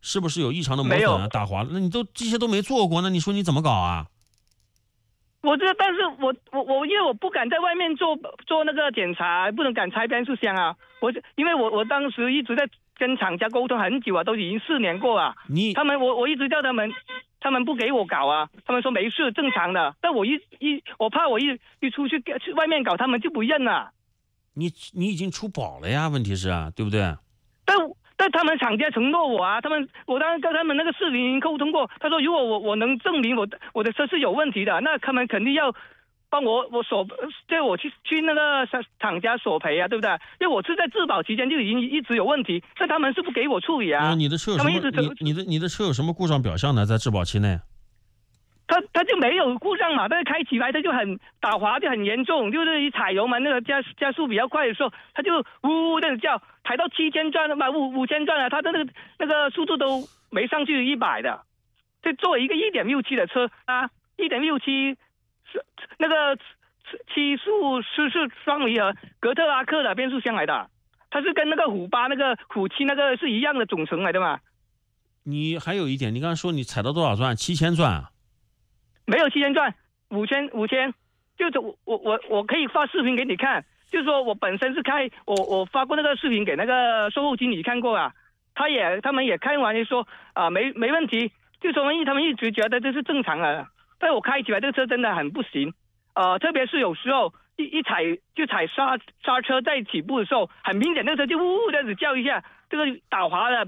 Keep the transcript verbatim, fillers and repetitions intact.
是不是有异常的磨损啊、打滑了？那你都这些都没做过，那你说你怎么搞啊？ 我这，但是我我我因为我不敢在外面做做那个检查，不能敢拆变速箱啊。我因为我我当时一直在跟厂家沟通很久啊，都已经四年过了。 你他们我我一直叫他们，他们不给我搞啊，他们说没事正常的。但我一一我怕我一一出去去外面搞，他们就不认了。 你你已经出保了呀，问题是对不对？ 但但他们厂家承诺我啊，他们我当时跟他们那个视频沟通过，他说如果我我能证明我的我的车是有问题的，那他们肯定要帮我我索，就我去去那个厂家索赔啊，对不对？因为我是在质保期间就已经一直有问题，但他们是不给我处理啊。 你的车有什么？你你的你的车有什么故障表象呢？在质保期内？ 他他就没有故障嘛，但是开起来他就很打滑，就很严重，就是一踩油门那个加加速比较快的时候，他就呜呜的叫，抬到七千转了嘛，五五千转了，他的那个那个速度都没上去一百的。这作为一个一点六七的车啊，一点六七是那个七速湿式双离合格特拉克的变速箱来的，它是跟那个虎八那个虎七那个是一样的总成来的嘛。 你还有一点，你刚才说你踩到多少转？七千转啊？ 没有七千转，五千五千，就是我我我我可以发视频给你看，就是说我本身是开我我发过那个视频给那个售后经理看过啊，他也他们也开完就说啊、呃、没没问题，就说他们一直觉得这是正常的，但我开起来这个车真的很不行，呃特别是有时候一一踩就踩刹刹车在起步的时候，很明显那个车就呜呜这样子叫一下，这个打滑的